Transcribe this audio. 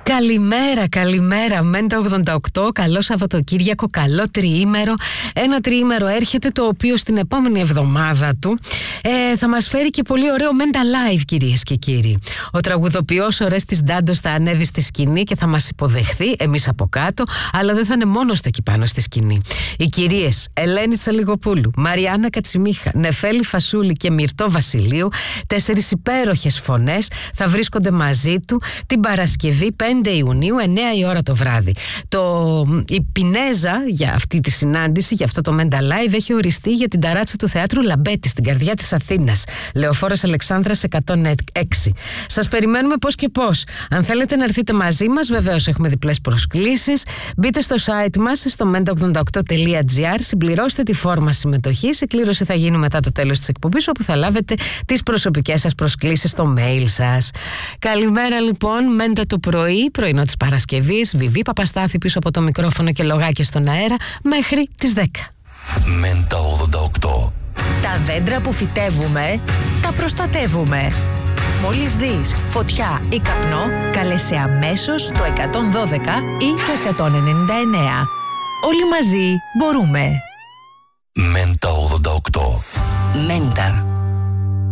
Καλημέρα, Μέντα 88, καλό Σαββατοκύριακο, καλό τριήμερο. Ένα τριήμερο έρχεται, το οποίο στην επόμενη εβδομάδα του θα μας φέρει και πολύ ωραίο Μέντα Live, κυρίες και κύριοι. Ο τραγουδοποιός ο Ρέστης Ντάντος θα ανέβει στη σκηνή και θα μας υποδεχθεί, εμείς από κάτω, αλλά δεν θα είναι μόνος του εκεί πάνω στη σκηνή. Οι κυρίες Ελένη Τσαλιγοπούλου, Μαριάννα Κατσιμίχα, Νεφέλη Φασούλη και Μυρτώ Βασιλείου, 4 υπέροχες φωνές θα βρίσκονται μαζί του την Παρασκευή 5 Ιουνίου, 9 η ώρα το βράδυ. Η Πινέζα για αυτή τη συνάντηση, για αυτό το Μέντα Live, έχει οριστεί για την ταράτσα του Θεάτρου Λαμπέτη στην καρδιά της Αθήνας, Λεωφόρος Αλεξάνδρας 106. Σας περιμένουμε πώς και πώς. Αν θέλετε να έρθετε μαζί μας, βεβαίως έχουμε διπλές προσκλήσεις. Μπείτε στο site μας, στο menta88.gr, συμπληρώστε τη φόρμα συμμετοχής. Η κλήρωση θα γίνει μετά το τέλος της εκπομπής, όπου θα λάβετε τις προσωπικές σας προσκλήσεις στο mail σας. Καλημέρα λοιπόν, Μέντα το πρωινό της Παρασκευής. Βιβί Παπαστάθη πίσω από το μικρόφωνο και λογάκια στον αέρα μέχρι τις 10. Μέντα 88. Τα δέντρα που φυτεύουμε, τα προστατεύουμε. Μόλις δεις φωτιά ή καπνό, κάλεσε αμέσως το 112 ή το 199. Όλοι μαζί μπορούμε. Μέντα 88. Μέντα.